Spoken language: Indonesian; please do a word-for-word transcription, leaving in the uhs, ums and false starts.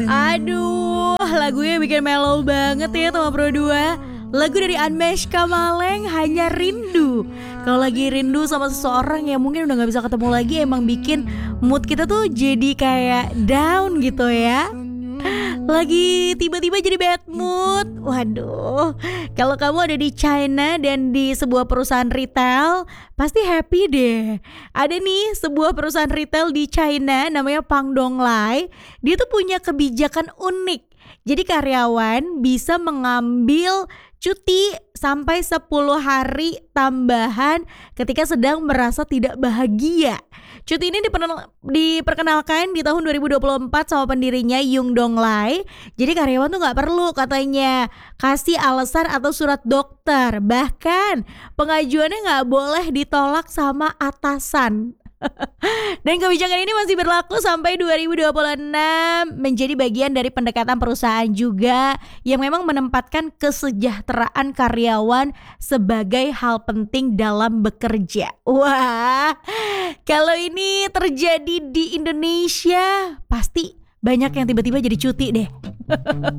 Aduh, lagunya bikin mellow banget ya sama Pro dua. Lagu dari Anmesh Kamaleng, Hanya Rindu. Kalau lagi rindu sama seseorang yang mungkin udah gak bisa ketemu lagi, emang bikin mood kita tuh jadi kayak down gitu ya. Lagi tiba-tiba jadi bad mood. Waduh, kalau kamu ada di China dan di sebuah perusahaan retail, pasti happy deh. Ada nih sebuah perusahaan retail di China namanya Pang Donglai. Dia tuh punya kebijakan unik. Jadi karyawan bisa mengambil cuti sampai sepuluh hari tambahan ketika sedang merasa tidak bahagia. Cuti ini diperkenal- diperkenalkan di tahun dua ribu dua puluh empat sama pendirinya Yung Donglai. Jadi karyawan tuh gak perlu katanya kasih alasan atau surat dokter. Bahkan pengajuannya gak boleh ditolak sama atasan. Dan kebijakan ini masih berlaku sampai dua ribu dua puluh enam, menjadi bagian dari pendekatan perusahaan juga yang memang menempatkan kesejahteraan karyawan sebagai hal penting dalam bekerja. Wah, kalau ini terjadi di Indonesia, pasti banyak yang tiba-tiba jadi cuti deh.